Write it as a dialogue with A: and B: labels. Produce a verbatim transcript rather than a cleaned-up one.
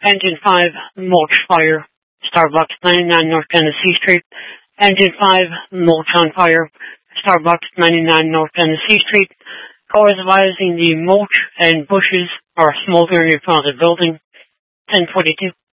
A: Engine five, mulch fire, Starbucks, ninety-nine North Tennessee Street. Engine five, mulch on fire, Starbucks, ninety-nine North Tennessee Street. Call advising the mulch and bushes are smoldering in front of the building. ten twenty-two.